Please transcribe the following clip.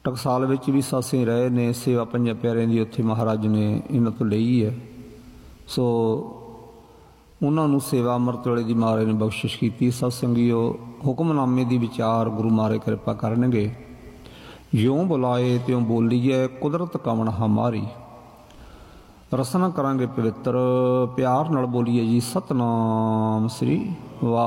ਟਕਸਾਲ ਵਿੱਚ ਵੀ ਸਾਸੇ ਰਹੇ ਨੇ। ਸੇਵਾ ਪੰਜਾਂ ਪਿਆਰਿਆਂ ਦੀ ਉੱਥੇ ਮਹਾਰਾਜ ਨੇ ਇਹਨਾਂ ਤੋਂ ਲਈ ਹੈ। ਸੋ ਉਹਨਾਂ ਨੂੰ ਸੇਵਾ ਅੰਮ੍ਰਿਤ ਵੇਲੇ ਦੀ ਮਹਾਰਾਜ ਨੇ ਬਖਸ਼ਿਸ਼ ਕੀਤੀ। ਸਤ ਸੰਗੀਓ, ਹੁਕਮਨਾਮੇ ਦੀ ਵਿਚਾਰ ਗੁਰੂ ਮਹਾਰਾਜ ਕਿਰਪਾ ਕਰਨਗੇ। ਜਿਉਂ ਬੁਲਾਏ ਤਿਉਂ ਬੋਲੀਏ, ਕੁਦਰਤ ਕਵਣ ਹਮਾਰੀ। ਰਸਨਾ ਕਰਾਂਗੇ ਪਵਿੱਤਰ, ਪਿਆਰ ਨਾਲ ਬੋਲੀਏ ਜੀ ਸਤਨਾਮ ਸ੍ਰੀ ਵਾਹਿਗੁਰੂ।